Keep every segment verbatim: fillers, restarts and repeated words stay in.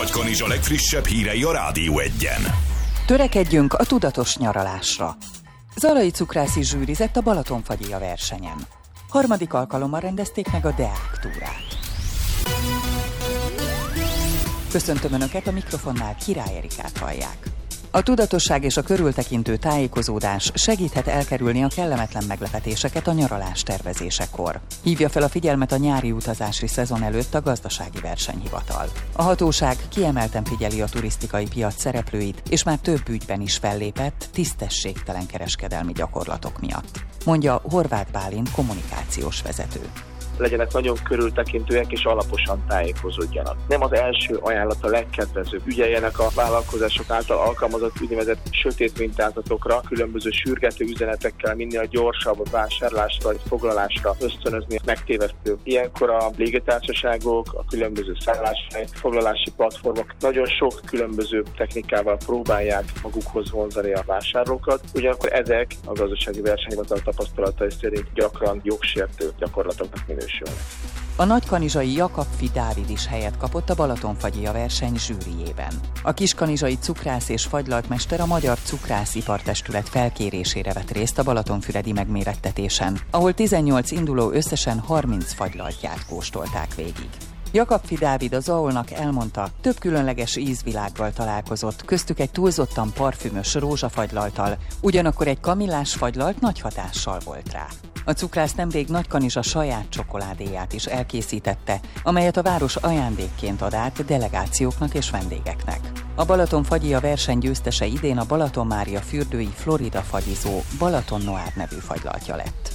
Nagykanizsa legfrissebb hírei a Rádió Egyen. Törekedjünk a tudatos nyaralásra. Zalai cukrász is zsűrizett a Balatonfagyia versenyen. Harmadik alkalommal rendezték meg a Deák túrát. Köszöntöm Önöket, a mikrofonnál Király Erikát hallják. A tudatosság és a körültekintő tájékozódás segíthet elkerülni a kellemetlen meglepetéseket a nyaralás tervezésekor. Hívja fel a figyelmet a nyári utazási szezon előtt a Gazdasági Versenyhivatal. A hatóság kiemelten figyeli a turisztikai piac szereplőit, és már több ügyben is fellépett tisztességtelen kereskedelmi gyakorlatok miatt, mondja Horváth Bálint kommunikációs vezető. Legyenek nagyon körültekintőek és alaposan tájékozódjanak. Nem az első ajánlat a legkedvezőbb. Ügyeljenek a vállalkozások által alkalmazott úgynevezett sötét mintázatokra, különböző sürgető üzenetekkel minél gyorsabb vásárlásra vagy foglalásra ösztönözni megtévesztő. Ilyenkor a légitársaságok, a különböző szálláshely, foglalási platformok nagyon sok különböző technikával próbálják magukhoz vonzani a vásárlókat. Ugyanakkor ezek a Gazdasági Versenyhivatal tapasztalatai szerint gyakran jogsértő gyakorlatoknak minősülnek. A nagykanizsai Jakab-Fi Dávid is helyet kapott a Balatonfagyia verseny zsűrijében. A kiskanizsai cukrász és fagylaltmester a Magyar Cukrászipartestület felkérésére vett részt a balatonfüredi megmérettetésen, ahol tizennyolc induló összesen harminc fagylaltját kóstolták végig. Jakab-Fi Dávid az á o el-nak elmondta, több különleges ízvilággal találkozott, köztük egy túlzottan parfümös rózsafagylalltal, ugyanakkor egy kamillás fagylalt nagy hatással volt rá. A cukrász nemrég Nagykanizsa saját csokoládéját is elkészítette, amelyet a város ajándékként ad át delegációknak és vendégeknek. A Balatonfagyia verseny győztese idén a Balaton Mária fürdői Florida fagyizó Balaton Noir nevű fagylaltja lett.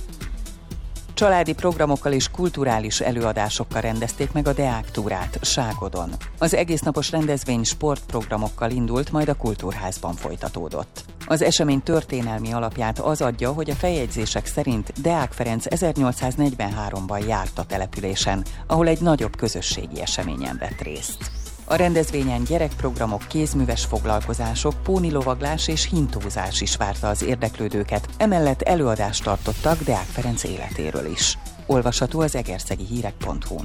Családi programokkal és kulturális előadásokkal rendezték meg a Deák túrát Ságodon. Az egésznapos rendezvény sportprogramokkal indult, majd a Kultúrházban folytatódott. Az esemény történelmi alapját az adja, hogy a feljegyzések szerint Deák Ferenc ezernyolcszáznegyvenháromban járt a településen, ahol egy nagyobb közösségi eseményen vett részt. A rendezvényen gyerekprogramok, kézműves foglalkozások, pónilovaglás és hintózás is várta az érdeklődőket, emellett előadást tartottak Deák Ferenc életéről is. Olvasható az egerszegi hírek pont hu-n.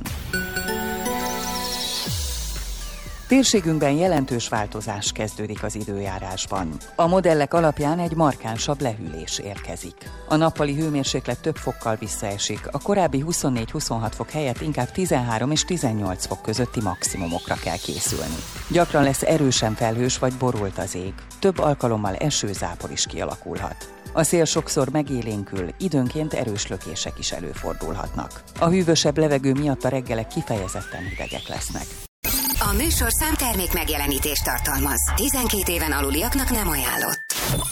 Térségünkben jelentős változás kezdődik az időjárásban. A modellek alapján egy markánsabb lehűlés érkezik. A nappali hőmérséklet több fokkal visszaesik, a korábbi huszonnégy-huszonhat fok helyett inkább tizenhárom és tizennyolc fok közötti maximumokra kell készülni. Gyakran lesz erősen felhős vagy borult az ég. Több alkalommal esőzápor is kialakulhat. A szél sokszor megélénkül, időnként erős lökések is előfordulhatnak. A hűvösebb levegő miatt a reggelek kifejezetten hidegek lesznek. A műsorszám termék megjelenítést tartalmaz. tizenkét éven aluliaknak nem ajánlott.